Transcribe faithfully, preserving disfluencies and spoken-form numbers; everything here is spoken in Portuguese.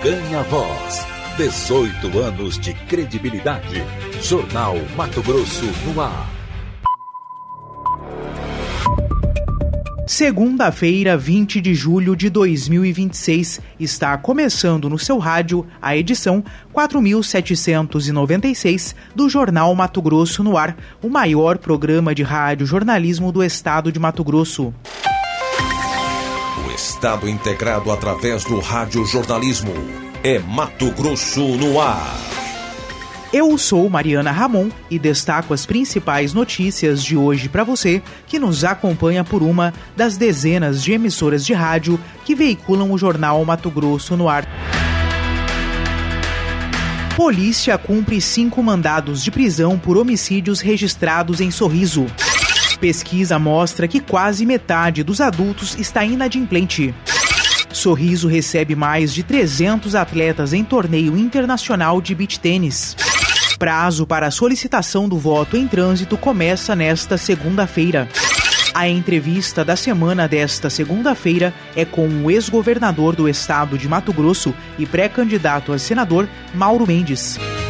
ganha voz. dezoito anos de credibilidade. Jornal Mato Grosso no ar. Segunda-feira, vinte de julho de dois mil e vinte e seis, está começando no seu rádio a edição quatro mil setecentos e noventa e seis do Jornal Mato Grosso no ar, o maior programa de rádio jornalismo do estado de Mato Grosso. O estado integrado através do rádio jornalismo é Mato Grosso no ar. Eu sou Mariana Ramon e destaco as principais notícias de hoje para você que nos acompanha por uma das dezenas de emissoras de rádio que veiculam o jornal Mato Grosso no ar. Polícia cumpre cinco mandados de prisão por homicídios registrados em Sorriso. Pesquisa mostra que quase metade dos adultos está inadimplente. Sorriso recebe mais de trezentos atletas em torneio internacional de beach tênis. Prazo para a solicitação do voto em trânsito começa nesta segunda-feira. A entrevista da semana desta segunda-feira é com o ex-governador do estado de Mato Grosso e pré-candidato a senador, Mauro Mendes.